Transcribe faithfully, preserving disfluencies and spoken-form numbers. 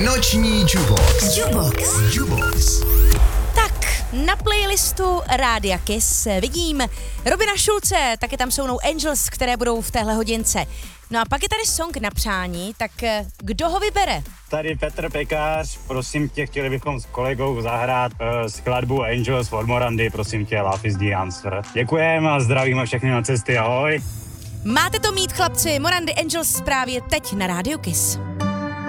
Noční Jubox. Jubox. Jubox. Tak, na playlistu Rádia Kiss vidím Robina Šulce, taky tam jsou No Angels, které budou v téhle hodince. No a pak je tady song na přání, tak kdo ho vybere? Tady Petr Pekář, prosím tě, chtěli bychom s kolegou zahrát uh, skladbu Angels od Morandy, prosím tě, Love is the answer. Děkujeme a zdravíme všechny na cesty, ahoj. Máte to mít, chlapci, Morandy Angels právě teď na Rádiu Kiss.